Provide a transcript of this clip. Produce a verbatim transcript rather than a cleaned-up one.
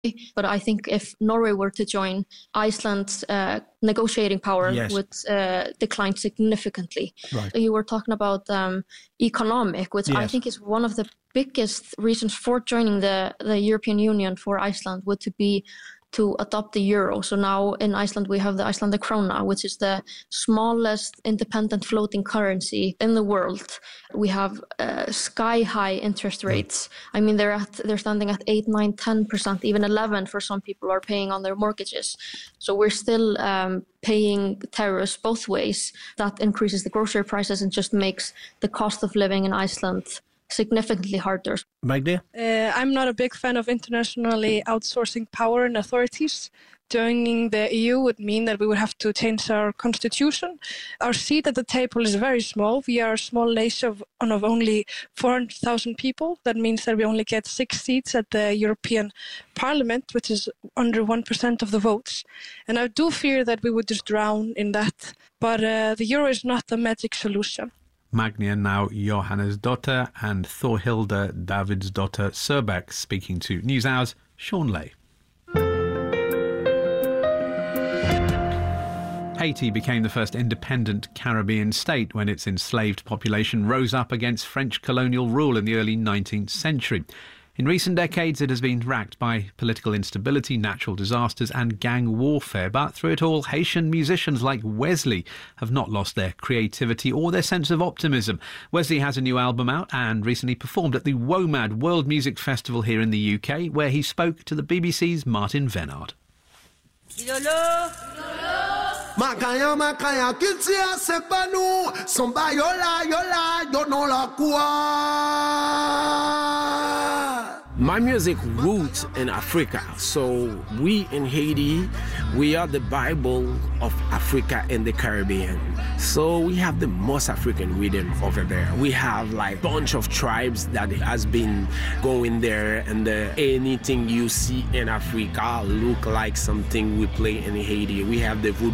But I think if Norway were to join, Iceland's uh, negotiating power yes. would uh, decline significantly. Right. You were talking about um, economic, which yes. I think is one of the biggest reasons for joining the, the European Union for Iceland would to be to adopt the euro. So now in Iceland we have the Icelandic krona, which is the smallest independent floating currency in the world. We have uh, sky high interest rates. I mean, they're at they're standing at eight, nine, ten percent, even eleven for some people are paying on their mortgages. So we're still um, paying tariffs both ways. That increases the grocery prices and just makes the cost of living in Iceland significantly harder. Magda? Uh, I'm not a big fan of internationally outsourcing power and authorities. Joining the E U would mean that we would have to change our constitution. Our seat at the table is very small. We are a small nation of, of only four hundred thousand people. That means that we only get six seats at the European Parliament, which is under one percent of the votes. And I do fear that we would just drown in that. But uh, the euro is not the magic solution. Magna now Johannesdottir and Thorhilda Davidsdottir Sørbæk speaking to NewsHour's Sean Lay. Haiti became the first independent Caribbean state when its enslaved population rose up against French colonial rule in the early nineteenth century. In recent decades, it has been racked by political instability, natural disasters and gang warfare. But through it all, Haitian musicians like Wesley have not lost their creativity or their sense of optimism. Wesley has a new album out and recently performed at the WOMAD World Music Festival here in the U K, where he spoke to the B B C's Martin Venard. Makaya makaya kitia sepanu somba yola yola yono la kwa. My music roots in Africa, so we in Haiti, we are the Bible of Africa and the Caribbean. So we have the most African rhythm over there. We have like bunch of tribes that has been going there, and uh, anything you see in Africa look like something we play in Haiti. We have the voodoo